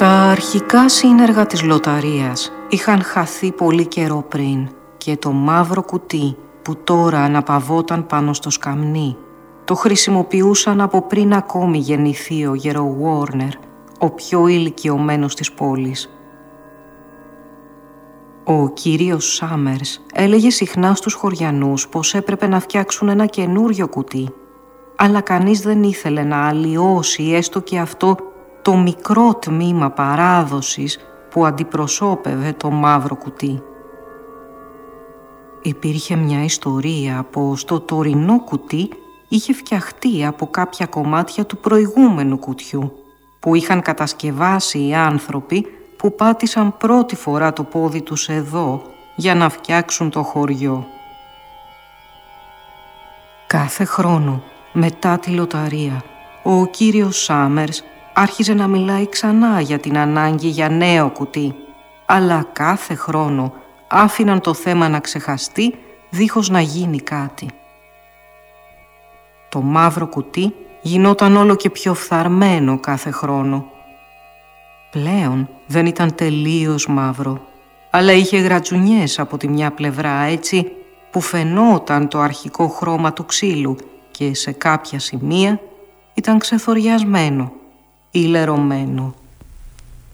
Τα αρχικά σύνεργα της λοταρίας είχαν χαθεί πολύ καιρό πριν και το μαύρο κουτί που τώρα αναπαυόταν πάνω στο σκαμνί το χρησιμοποιούσαν από πριν ακόμη γεννηθεί ο γερο Warner, ο πιο ηλικιωμένος της πόλης. Ο κύριος Σάμερς έλεγε συχνά στους χωριανούς πως έπρεπε να φτιάξουν ένα καινούριο κουτί, αλλά κανείς δεν ήθελε να αλλοιώσει έστω και αυτό το μικρό τμήμα παράδοσης που αντιπροσώπευε το μαύρο κουτί. Υπήρχε μια ιστορία πως το τωρινό κουτί είχε φτιαχτεί από κάποια κομμάτια του προηγούμενου κουτιού που είχαν κατασκευάσει οι άνθρωποι που πάτησαν πρώτη φορά το πόδι τους εδώ για να φτιάξουν το χωριό. Κάθε χρόνο μετά τη λοταρία ο κύριος Σάμερς άρχιζε να μιλάει ξανά για την ανάγκη για νέο κουτί, αλλά κάθε χρόνο άφηναν το θέμα να ξεχαστεί δίχως να γίνει κάτι. Το μαύρο κουτί γινόταν όλο και πιο φθαρμένο κάθε χρόνο. Πλέον δεν ήταν τελείως μαύρο, αλλά είχε γρατσουνιές από τη μια πλευρά έτσι που φαινόταν το αρχικό χρώμα του ξύλου και σε κάποια σημεία ήταν ξεθοριασμένο ή λερωμένο.